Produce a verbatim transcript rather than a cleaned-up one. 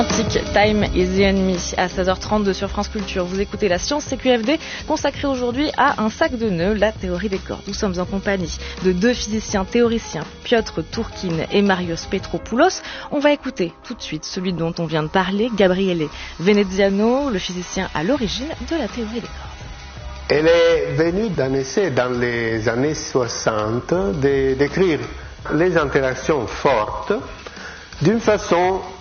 Time is the enemy à seize heures trente-deux sur France Culture. Vous écoutez la science C Q F D consacrée aujourd'hui à un sac de nœuds, la théorie des cordes. Nous sommes en compagnie de deux physiciens théoriciens, Piotr Tourkin et Marios Petropoulos. On va écouter tout de suite celui dont on vient de parler, Gabriele Veneziano, le physicien à l'origine de la théorie des cordes. Elle est venue d'un essai dans les années soixante de décrire les interactions fortes d'une façon